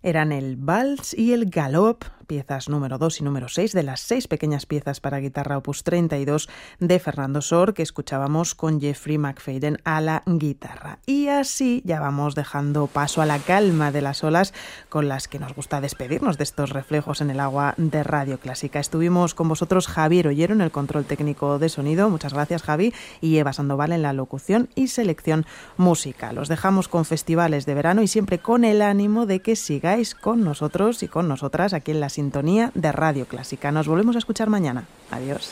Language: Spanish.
Eran el Vals y el Galop, piezas número 2 y número 6 de las 6 pequeñas piezas para guitarra opus 32 de Fernando Sor, que escuchábamos con Jeffrey McFadden a la guitarra. Y así ya vamos dejando paso a la calma de las olas con las que nos gusta despedirnos de estos reflejos en el agua de Radio Clásica. Estuvimos con vosotros Javier Ollero en el control técnico de sonido, muchas gracias Javi, y Eva Sandoval en la locución y selección musical. Os dejamos con festivales de verano y siempre con el ánimo de que sigáis con nosotros y con nosotras aquí en la sintonía de Radio Clásica. Nos volvemos a escuchar mañana. Adiós.